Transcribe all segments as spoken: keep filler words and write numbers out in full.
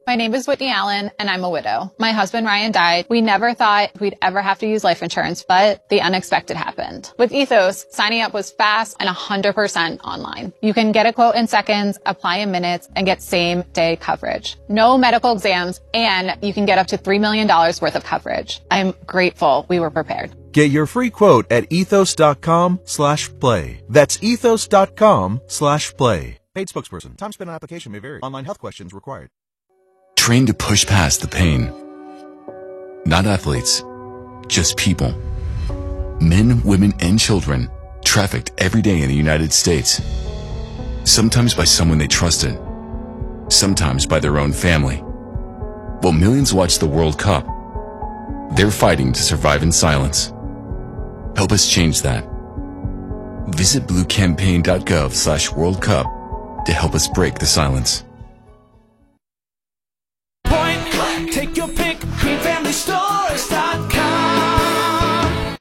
My name is Whitney Allen, and I'm a widow. My husband, Ryan, died. We never thought we'd ever have to use life insurance, but the unexpected happened. With Ethos, signing up was fast and one hundred percent online. You can get a quote in seconds, apply in minutes, and get same-day coverage. No medical exams, and you can get up to three million dollars worth of coverage. I'm grateful we were prepared. Get your free quote at ethos.com slash play. That's ethos.com slash play. Paid spokesperson. Time spent on application may vary. Online health questions required. Trained to push past the pain. Not athletes, just people. Men, women, and children trafficked every day in the United States. Sometimes by someone they trusted. Sometimes by their own family. While millions watch the World Cup, they're fighting to survive in silence. Help us change that. Visit bluecampaign.gov slash World Cup to help us break the silence. Point, take your pick, green family stores dot com.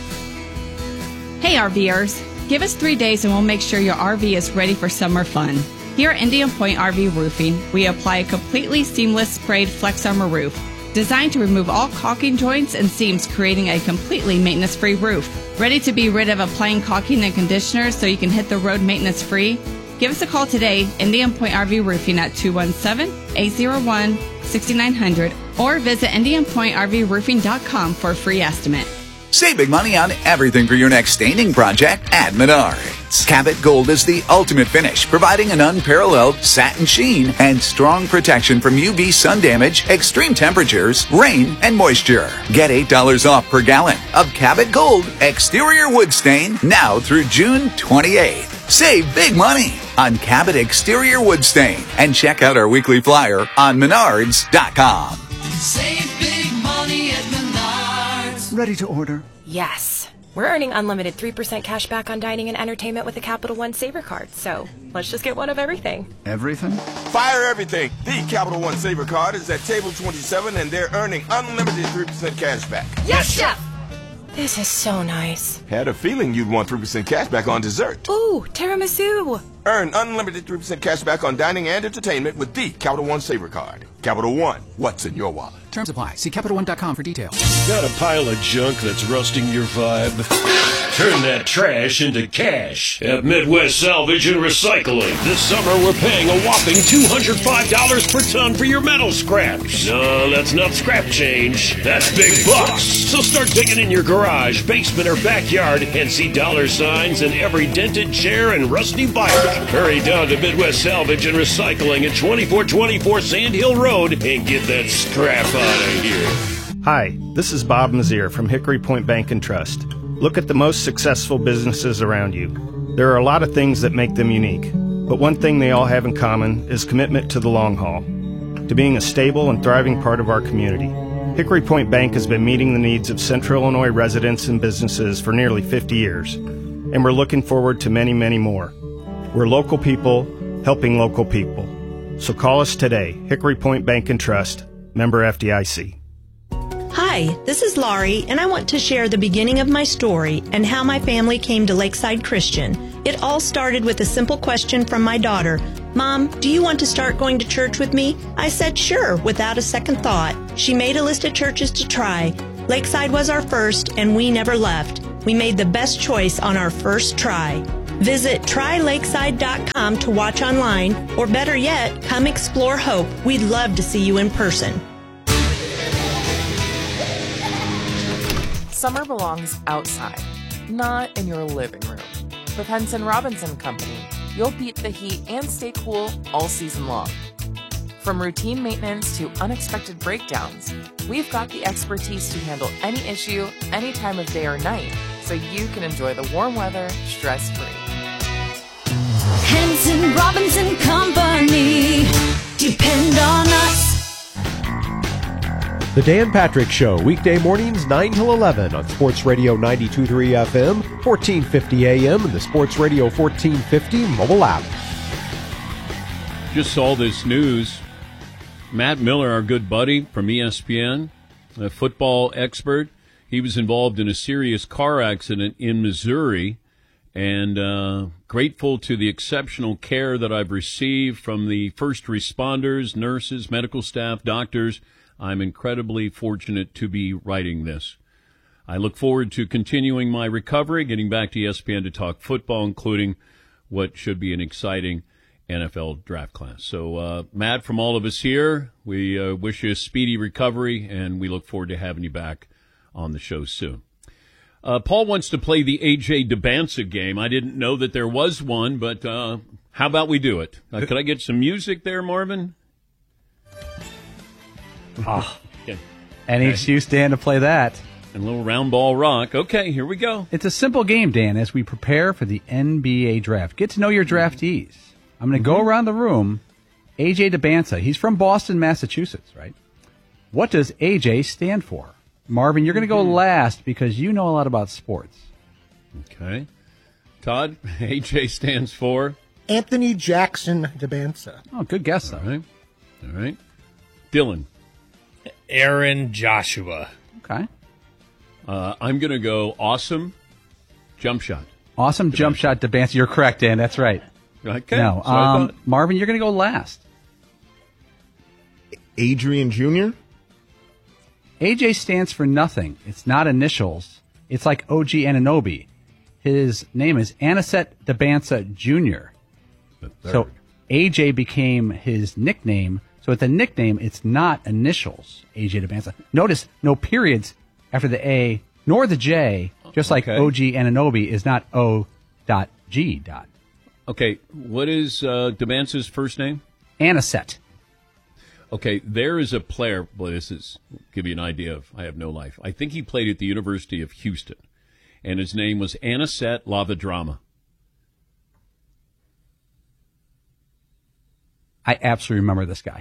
Hey RVers, give us three days and we'll make sure your R V is ready for summer fun. Here at Indian Point R V Roofing, we apply a completely seamless sprayed Flex Armor roof, designed to remove all caulking joints and seams, creating a completely maintenance-free roof. Ready to be rid of applying caulking and conditioner so you can hit the road maintenance-free? Give us a call today, Indian Point R V Roofing at two one seven, eight zero one, six nine zero zero or visit indian point r v roofing dot com for a free estimate. Save big money on everything for your next staining project at Menards. Cabot Gold is the ultimate finish, providing an unparalleled satin sheen and strong protection from U V sun damage, extreme temperatures, rain, and moisture. Get eight dollars off per gallon of Cabot Gold exterior wood stain now through June twenty-eighth. Save big money on Cabot exterior wood stain and check out our weekly flyer on menards dot com. Save big money at Menards. Ready to order? Yes. We're earning unlimited three percent cash back on dining and entertainment with the Capital One Saver Card, so let's just get one of everything. Everything? Fire everything. The Capital One Saver Card is at table twenty-seven, and they're earning unlimited three percent cash back. Yes, Chef! This is so nice. Had a feeling you'd want three percent cash back on dessert. Ooh, tiramisu! Earn unlimited three percent cash back on dining and entertainment with the Capital One Saver Card. Capital One, what's in your wallet? Terms apply. See Capital One dot com for details. Got a pile of junk that's rusting your vibe? Turn that trash into cash at Midwest Salvage and Recycling. This summer, we're paying a whopping two hundred five dollars per ton for your metal scraps. No, that's not scrap change. That's big bucks. So start digging in your garage, basement, or backyard and see dollar signs in every dented chair and rusty bike. Hurry down to Midwest Salvage and Recycling at twenty-four twenty-four Sand Hill Road and get that scrap out of here. Hi, this is Bob Mazier from Hickory Point Bank and Trust. Look at the most successful businesses around you. There are a lot of things that make them unique, but one thing they all have in common is commitment to the long haul, to being a stable and thriving part of our community. Hickory Point Bank has been meeting the needs of Central Illinois residents and businesses for nearly fifty years, and we're looking forward to many, many more. We're local people helping local people. So call us today, Hickory Point Bank and Trust, member F D I C. Hi, this is Laurie, and I want to share the beginning of my story and how my family came to Lakeside Christian. It all started with a simple question from my daughter. Mom, do you want to start going to church with me? I said sure, without a second thought. She made a list of churches to try. Lakeside was our first, and we never left. We made the best choice on our first try. Visit try lakeside dot com to watch online, or better yet, come explore Hope. We'd love to see you in person. Summer belongs outside, not in your living room. With Henson Robinson Company, you'll beat the heat and stay cool all season long. From routine maintenance to unexpected breakdowns, we've got the expertise to handle any issue, any time of day or night, so you can enjoy the warm weather stress-free. Henson Robinson Company. Depend on us. The Dan Patrick Show, weekday mornings nine till eleven on Sports Radio ninety-two point three F M, fourteen fifty A M, and the Sports Radio fourteen fifty mobile app. Just saw this news. Matt Miller, our good buddy from E S P N, a football expert, he was involved in a serious car accident in Missouri, and uh, grateful to the exceptional care that I've received from the first responders, nurses, medical staff, doctors. I'm incredibly fortunate to be writing this. I look forward to continuing my recovery, getting back to E S P N to talk football, including what should be an exciting N F L draft class. So, uh, Matt, from all of us here, we uh, wish you a speedy recovery, and we look forward to having you back on the show soon. Uh, Paul wants to play the A J DeBanza game. I didn't know that there was one, but uh, how about we do it? Uh, could I get some music there, Marvin? Oh, Okay. any Okay. excuse, Dan, to play that. And a little round ball rock. Okay, here we go. It's a simple game, Dan, as we prepare for the N B A draft. Get to know your draftees. I'm going to go around the room. A J DeBanza, he's from Boston, Massachusetts, right? What does A J stand for? Marvin, you're going to go last because you know a lot about sports. Okay. Todd, A J stands for? Anthony Jackson DeBanza. Oh, good guess, though. All right. All right. Dylan. Aaron Joshua. Okay. Uh, I'm going to go awesome jump shot. Awesome jump shot, DeBanza. You're correct, Dan. That's right. Okay. No, So I um, thought- Marvin, you're going to go last. Adrian Junior A J stands for nothing. It's not initials. It's like O G Anunoby. His name is Aniset DeBanza Junior So A J became his nickname. So it's a nickname. It's not initials, A J DeBanza. Notice no periods after the A nor the J, just like Okay. O G Anunoby is not O dot G dot. Okay, what is uh, DeBanza's first name? Aniset. Okay, there is a player. Boy, this is give you an idea of I have no life. I think he played at the University of Houston, and his name was Aniset Lavadrama. I absolutely remember this guy.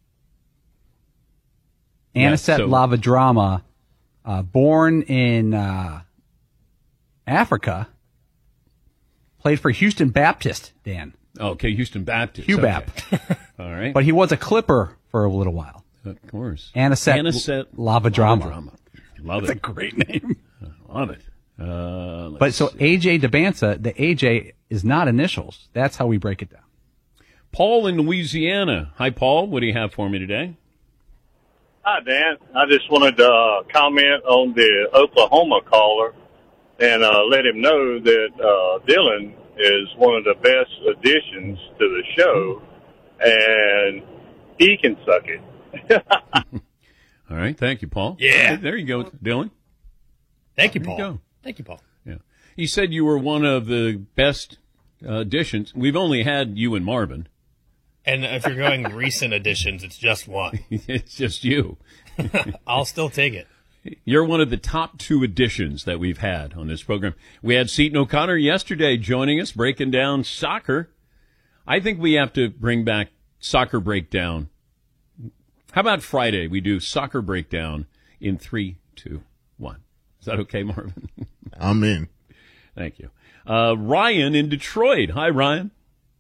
Yeah, Aniset so- Lavadrama, uh, born in uh, Africa, played for Houston Baptist, Dan. Okay, Houston Baptist. Hugh Bap. Okay. All right. But he was a Clipper for a little while. Of course. Aniset, Aniset Lavadrama. Lavadrama. Love That's it. a great name. Love it. Uh, let's But so see. A J DeBanza, the A J is not initials. That's how we break it down. Paul in Louisiana. Hi, Paul. What do you have for me today? Hi, Dan. I just wanted to uh, comment on the Oklahoma caller and uh, let him know that uh, Dylan is one of the best additions to the show, and he can suck it. All right. Thank you, Paul. Yeah. Okay, there you go, Dylan. Thank you, There Paul. you go. Thank you, Paul. Yeah. You said you were one of the best uh, additions. We've only had you and Marvin. And if you're going recent additions, it's just one. It's just you. I'll still take it. You're one of the top two additions that we've had on this program. We had Seton O'Connor yesterday joining us, breaking down soccer. I think we have to bring back soccer breakdown. How about Friday? We do soccer breakdown in three, two, one. Is that okay, Marvin? I'm in. Thank you. Uh, Ryan in Detroit. Hi, Ryan.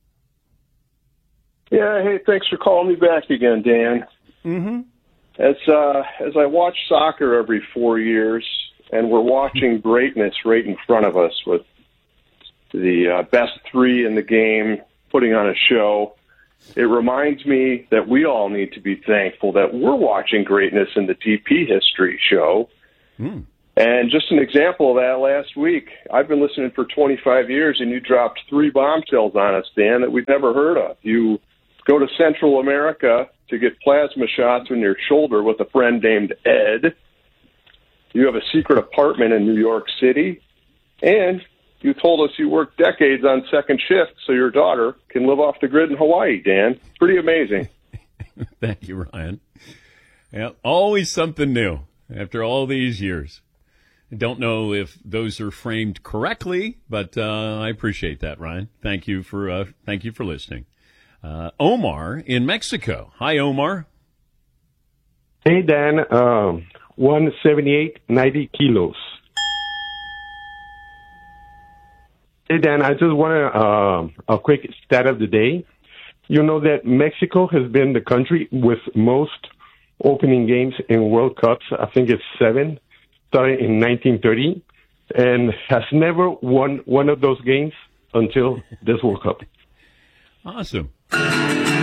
Yeah, hey, thanks for calling me back again, Dan. Mm-hmm. As uh, as I watch soccer every four years, and we're watching greatness right in front of us with the uh, best three in the game putting on a show, it reminds me that we all need to be thankful that we're watching greatness in the D P History show. Mm. And just an example of that last week, I've been listening for twenty-five years, and you dropped three bombshells on us, Dan, that we've never heard of. You go to Central America to get plasma shots in your shoulder with a friend named Ed. You have a secret apartment in New York City. And you told us you worked decades on second shift so your daughter can live off the grid in Hawaii, Dan. Pretty amazing. Thank you, Ryan. Yeah, always something new after all these years. I don't know if those are framed correctly, but uh, I appreciate that, Ryan. Thank you for uh, thank you for listening. Uh, Omar in Mexico. Hi, Omar. Hey, Dan. Um, one seventy-eight, ninety kilos. Hey, Dan, I just want to, um, a quick stat of the day. You know that Mexico has been the country with most opening games in World Cups. I think it's seven, starting in nineteen thirty. and has never won one of those games until this World Cup. Awesome.